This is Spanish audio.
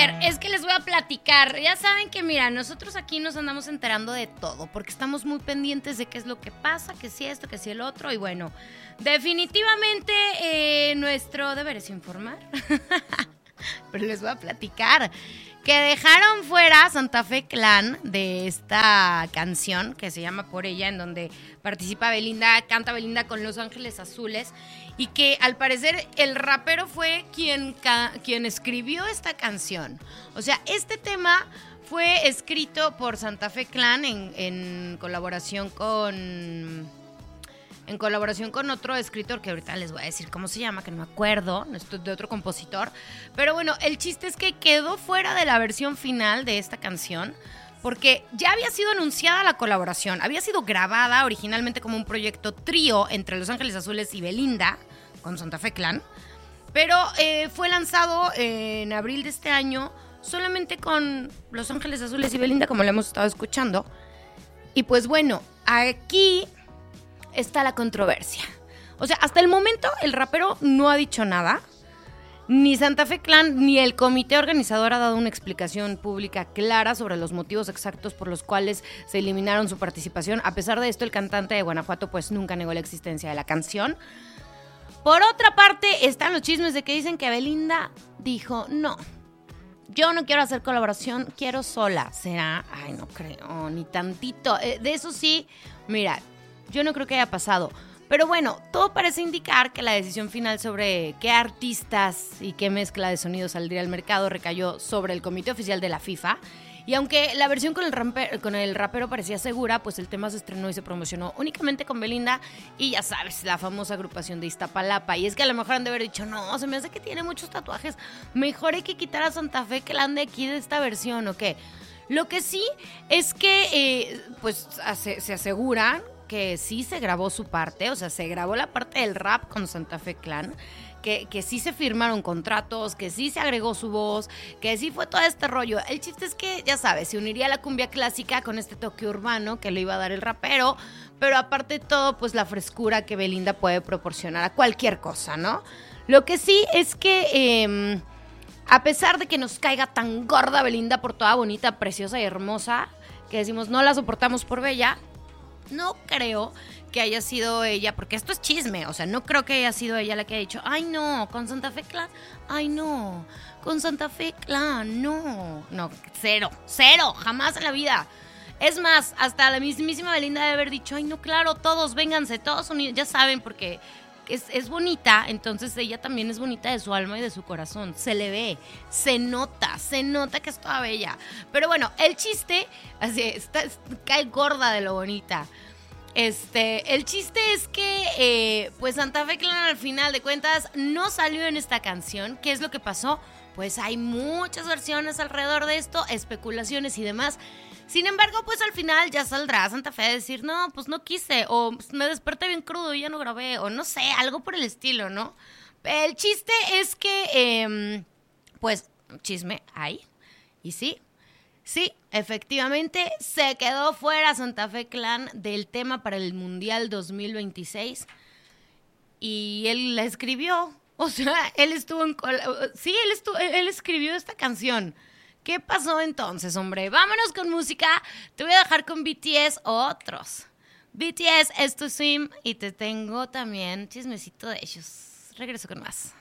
ver, es que les voy a platicar. Ya saben que, mira, nosotros aquí nos andamos enterando de todo, porque estamos muy pendientes de qué es lo que pasa, que si esto, que si el otro, y bueno, definitivamente nuestro deber es informar. Pero les voy a platicar que dejaron fuera Santa Fe Clan de esta canción que se llama Por Ella, en donde participa Belinda, canta Belinda con Los Ángeles Azules, y que al parecer el rapero fue quien escribió esta canción. O sea, este tema fue escrito por Santa Fe Clan en colaboración con otro escritor que ahorita les voy a decir cómo se llama, que no me acuerdo, esto es de otro compositor. Pero bueno, el chiste es que quedó fuera de la versión final de esta canción porque ya había sido anunciada la colaboración, había sido grabada originalmente como un proyecto trío entre Los Ángeles Azules y Belinda con Santa Fe Clan, pero fue lanzado en abril de este año solamente con Los Ángeles Azules y Belinda, como lo hemos estado escuchando. Y pues bueno, aquí está la controversia. O sea, hasta el momento el rapero no ha dicho nada. Ni Santa Fe Clan ni el comité organizador ha dado una explicación pública clara sobre los motivos exactos por los cuales se eliminaron su participación. A pesar de esto, el cantante de Guanajuato pues nunca negó la existencia de la canción. Por otra parte, están los chismes de que dicen que Belinda dijo, no, yo no quiero hacer colaboración, quiero sola. ¿Será? Ay, no creo, ni tantito. De eso sí, mira, yo no creo que haya pasado. Pero bueno, todo parece indicar que la decisión final sobre qué artistas y qué mezcla de sonidos saldría al mercado recayó sobre el comité oficial de la FIFA. Y aunque la versión con el rapero parecía segura, pues el tema se estrenó y se promocionó únicamente con Belinda y ya sabes, la famosa agrupación de Iztapalapa. Y es que a lo mejor han de haber dicho, no, se me hace que tiene muchos tatuajes, mejor hay que quitar a Santa Fe que la ande aquí de esta versión, ¿o qué? Lo que sí es que pues se aseguran que sí se grabó su parte, o sea, se grabó la parte del rap con Santa Fe Clan, que sí se firmaron contratos, que sí se agregó su voz, que sí fue todo este rollo. El chiste es que, ya sabes, se uniría la cumbia clásica con este toque urbano que le iba a dar el rapero, pero aparte de todo, pues la frescura que Belinda puede proporcionar a cualquier cosa, ¿no? Lo que sí es que, a pesar de que nos caiga tan gorda Belinda por toda bonita, preciosa y hermosa, que decimos no la soportamos por bella, no creo que haya sido ella, porque esto es chisme, o sea, no creo que haya sido ella la que haya dicho, ay no, con Santa Fe Clan, ay no, con Santa Fe Clan, no, cero, jamás en la vida. Es más, hasta la mismísima Belinda debe haber dicho, ay no, claro, todos, vénganse, todos unidos, ya saben, porque es bonita, entonces ella también es bonita de su alma y de su corazón, se le ve, se nota que es toda bella. Pero bueno, el chiste, así, cae gorda de lo bonita. El chiste es que pues Santa Fe Clan al final de cuentas no salió en esta canción. ¿Qué es lo que pasó? Pues hay muchas versiones alrededor de esto, especulaciones y demás. Sin embargo, pues al final ya saldrá Santa Fe a decir, no, pues no quise, o me desperté bien crudo y ya no grabé, o no sé, algo por el estilo, ¿no? El chiste es que, pues, chisme hay, y sí, efectivamente, se quedó fuera Santa Fe Clan del tema para el Mundial 2026, y él la escribió, o sea, él escribió esta canción. ¿Qué pasó entonces, hombre? Vámonos con música. Te voy a dejar con BTS o otros. BTS es To Swim y te tengo también chismecito de ellos. Regreso con más.